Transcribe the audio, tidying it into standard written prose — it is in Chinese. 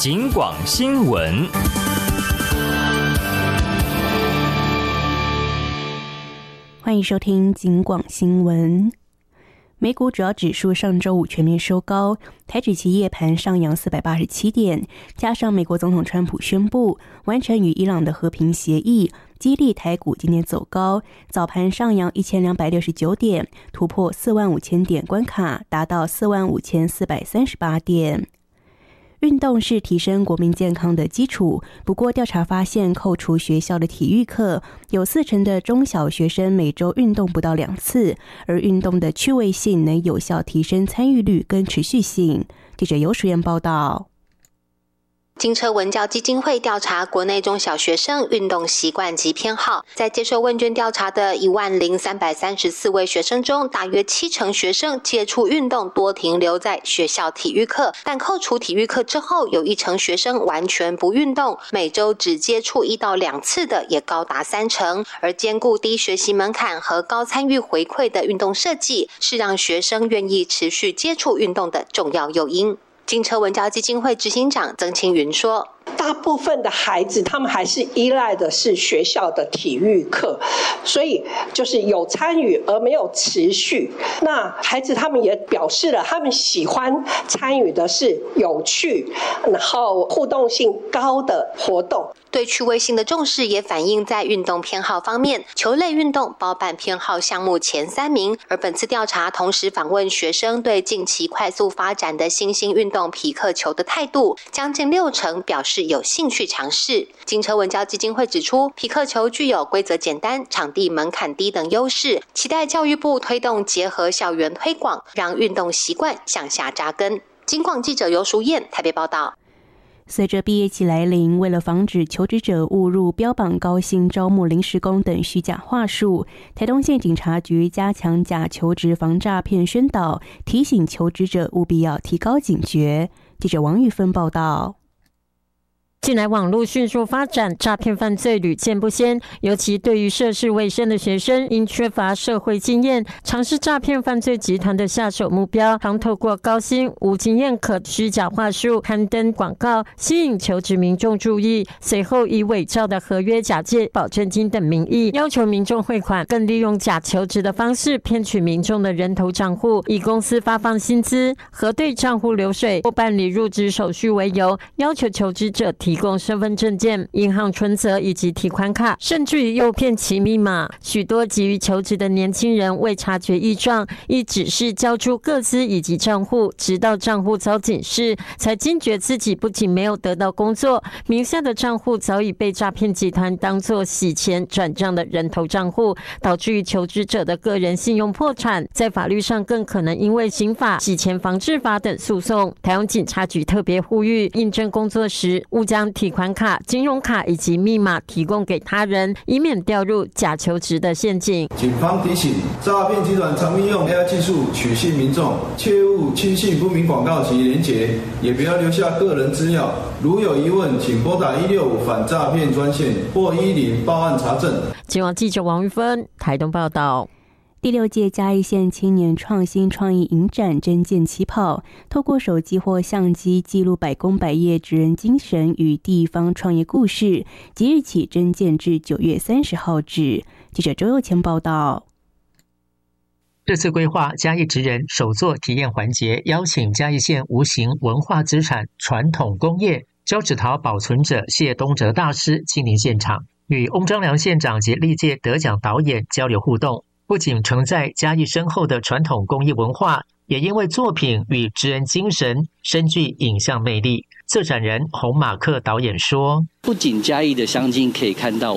警广新闻。 欢迎收听警广新闻。美股主要指数上周五全面收高，台指期夜盘上扬487点，加上美国总统川普宣布完成与伊朗的和平协议，激励台股今天走高，早盘上扬1269点，突破45000点关卡，达到45438点。运动是提升国民健康的基础，不过调查发现，扣除学校的体育课，有40%的中小学生每周运动不到2次，而运动的趣味性能有效提升参与率跟持续性。记者游淑燕报道。 金车文教基金会调查国内中小学生运动习惯及偏好，在接受问卷调查的10334位学生中，大约70%学生接触运动多停留在学校体育课，但扣除体育课之后，有1成学生完全不运动，每周只接触1到2次的也高达30%，而兼顾低学习门槛和高参与回馈的运动设计，是让学生愿意持续接触运动的重要诱因。金车文教基金会执行长曾清云说， 大部分的孩子他们还是依赖的是学校的体育课，所以就是有参与而没有持续。那孩子他们也表示了他们喜欢参与的是有趣然后互动性高的活动。 对趣味性的重视也反映在运动偏好方面，球类运动包办偏好项目前3名，而本次调查同时访问学生对近期快速发展的新兴运动匹克球的态度，将近60%表示有兴趣尝试。金车文教基金会指出，匹克球具有规则简单、场地门槛低等优势，期待教育部推动结合校园推广，让运动习惯向下扎根。金广记者游淑燕台北报道。 随着毕业期来临，为了防止求职者误入标榜高薪招募临时工等虚假话术，台东县警察局加强假求职防诈骗宣导，提醒求职者务必要提高警觉。记者王玉芬报道。 近来网络迅速发展，诈骗犯罪屡见不鲜，尤其对于涉世未深的学生，因缺乏社会经验，尝试诈骗犯罪集团的下手目标，常透过高薪、无经验可虚假话术刊登广告，吸引求职民众注意，随后以伪造的合约假借保证金等名义，要求民众汇款，更利用假求职的方式骗取民众的人头账户，以公司发放薪资、核对账户流水或办理入职手续为由，要求求职者提供身份证件、银行存折以及提款卡，甚至于诱骗其密码。许多急于求职的年轻人未察觉异状，亦只是交出个资以及账户，直到账户遭警示，才惊觉自己不仅没有得到工作，名下的账户早已被诈骗集团当作洗钱转账的人头账户，导致于求职者的个人信用破产，在法律上更可能因为刑法、洗钱防治法等诉讼。台湾警察局特别呼吁，应征工作时勿将提款卡、金融卡以及密码提供给他人，以免掉入假求职的陷阱。 警方提醒，诈骗集团常运用 AI 技术取信民众，切勿轻信不明广告及连结，也不要留下个人资料。如有疑问，请拨打165反诈骗专线或10报案查证。 前网记者王玉芬台东报道。 第6届嘉义县青年创新创意影展征件起跑，透过手机或相机记录百工百业职人精神与地方创业故事，即日起征件至9月30号止。记者周佑谦报道。 这次规划嘉义职人手作体验环节，邀请嘉义县无形文化资产传统工业交趾陶保存者谢东哲大师亲临现场，与翁章良县长及历届得奖导演交流互动。不仅承载嘉义深厚的传统工艺文化，也因为作品与职人精神深具影像魅力。策展人洪马克导演说， 不仅嘉义的乡亲可以看到